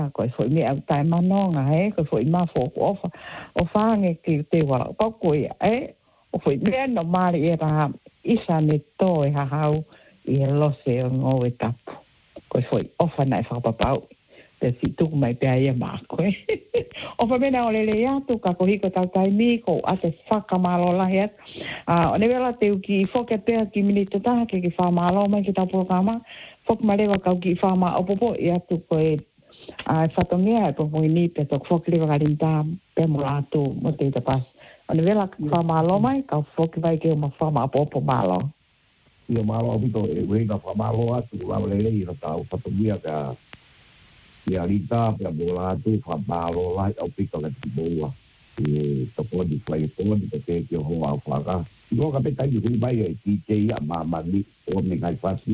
ko foi me au tai manonga ko foi ma fo o fange ki te wa ko ko o foi me no mari era isa ne to ha hau I lo se ngo e tapu ko foi ofa na fa papau te si tu mai pe ai ma ko o fa mena o le ya tu ka ko hiko tau tai mi ko ate faka malo la het o ne vela te ki foke pe ki minito ta ke fa malo mai ki ta programa fok male wa ka ki fa ma o popo ya tu ko a fatongia po ni pe to fok le va rinta pe molato mo te ta pas o ne vela fa malo mai ka fok vai ke ma fa ma popo malo io malo abito e venga fa malo a tu la le io ta fatongia ka ia rita pe molato fa malo la o pito le boa e to po di play po di te ke ho a fa io ka pe tai di vai ki ke ia ma ni o me kai fasi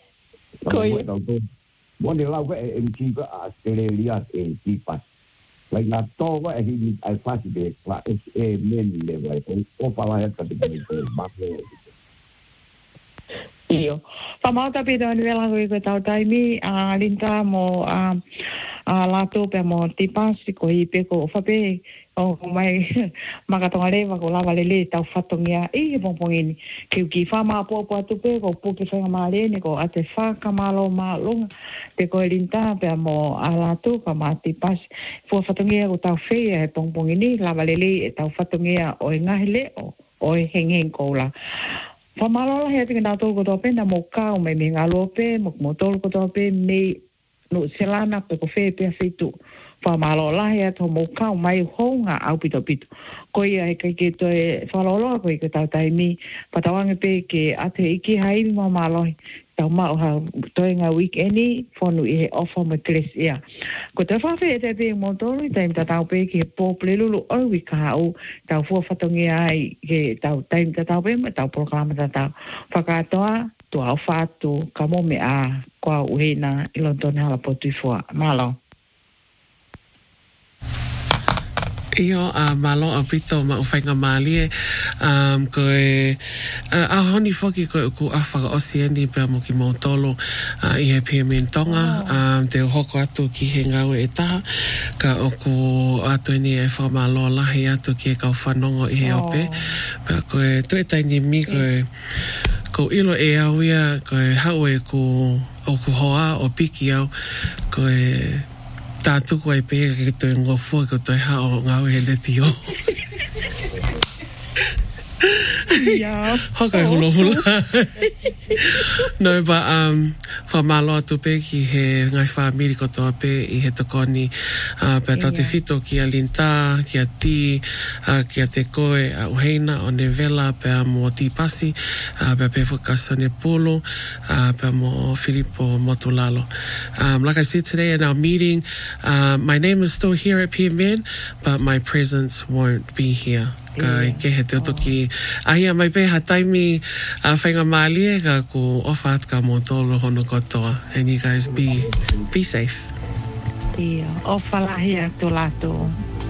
One day, I keep Australia and keep us. Like not all what I fascinate, it's a many level. All I have to be back there. Io. Famata pido ni vela ko tau taimi a linta mo a lato pe mo tipasi ko ipe ko fape o mai makatonga leva ko lava lele tau fatongia I pompongini ki fama po tu pe ko pu ki fa malene ko ate fa kamalo malunga pe ko linta pe mo a lato ka mati pas fo fatongia ko tau fe e pompongini lava lele tau fatongia o ngahile o hengeng ko la Famalola he tinga tau ko tope na mo ka me me ngalope mo tol ko tope me no selana pe ko fe pe fitu famalola he to mo ka mai honga au pito ko ia ke to e falolo ko ke tau tai mi patawange pe ke ate iki hai mo malo tau ma ha toinga weekend fonu e offer me kles ia ko te fa fe te pe mo tolu time tau pe ke po plelu o wika o tau fo fatongi ai ke tau time tau pe me tau programa tau fakatoa tu au fatu kamo me a kwa uina ilonton hala potu fo malo Io malo apito ma ufainga mali ko a honi foki ko afa o sieni pe mo ki motolo I he pe mentonga te hoko atu ki he ngau e taha ka o ko atu ni e fa malo la he atu ki ka fanongo I he ope pe ko tu tai ni mi ko ilo e auia ko hau e ko o ku hoa o piki au ko Tātu ko ai pēka ke toi ngofua ko toi hao ngau he le tio. Haka e hula hula. No, but wha malo atu pe ki he ngai whamiri ko toa pe I he tokoni pe tau te whito ki a linta, ki a ti, ki a te koe a uheina o ne vela pe a mo tipasi, pe pe whakasane polo, pe a mo Filipo Motulalo. Like I said today in our meeting, my name is still here at PMN, but my presence won't be here. Ka ke he te toki ahia mai pe ha taimi whainga mali e ka ko ofat ka mo tolo hono kotoa and you guys be safe. Ia, ofa lahi atu lato.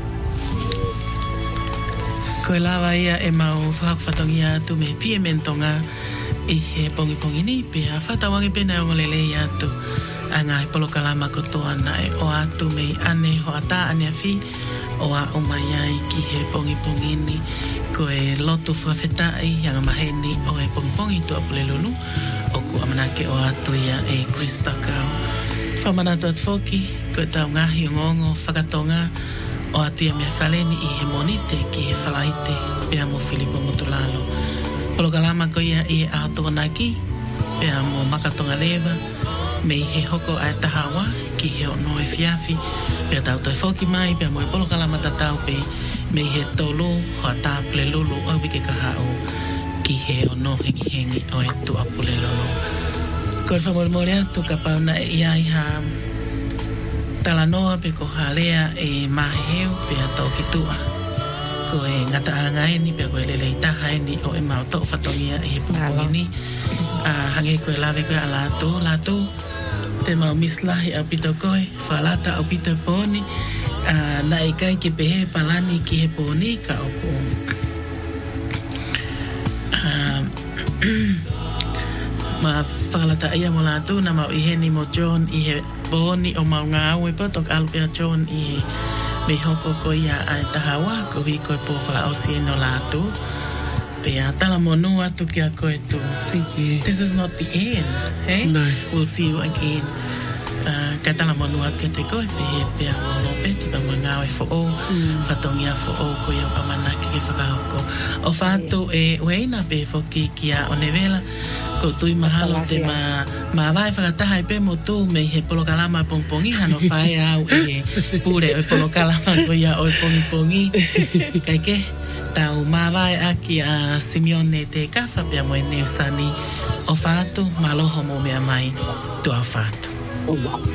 Ko lava ia e mau whakawhatongia atu me pie mentonga I he pongi ni pe a whatawangi pe na ngolele ia atu a ngai polo kalama kotoa nai o atu me ane ho ata ane a fi o a o mai ai ki he pongi ni ko e loto whawhetai yanga maheni o e pongi tu apulelulu o ku amanake o atu ia e Krista Kau. Whamanata at foki ko e tau ngahi o ngongo whakatonga o atu ia mea whaleni I he monite ki he whalaite pe amo Filipo Motulalo. Polo kalama ko ia I a atonaki pe amo makatonga lewa me he hoko a tahawa ki he ono e fiafi pe tau toi foki mai pe mo e polo kalama tatau pe me he tolo ho ata plelulu o wike kahao ki he ono hengi o e tu apulelulu ko fa mo atu ka pauna e ai ha talanoa pe ko halea e maheu pe atau kitua ko e ngata angai ni pe ko lele taha ni o e mau to fatongia e pungini hange ko lave ko ala to te mau mislahi au pito koe, whalata au pito pōni, na e kai ke pehe palani ki he pōni ka o ko. Ma whalata ia mo lātu, na mau I heni mo John I he boni o maunga au e potok alpea John I me hoko ko ia ai tahawa ko vi ko po fa o si no latu pe atala monu atu ki a ko tu. Thank you. This is not the end, hey? No. We'll see you again. Katala monu atu ke te koe pe a mono pe ti pa manga e fo o fatongia fo o ko ia pa manaki ke whakahoko. O whātu e weina pe fo ki a onevela ko tui mahalo te ma vai whakataha e pe mo tū me he polokalama pongpongi hano whae au e pure o polokalama ko ia o pongi kai ke tau ma vai aki a Simeone te kafa pia mo e neusani o whātu maloho mo mea mai tu a whātu.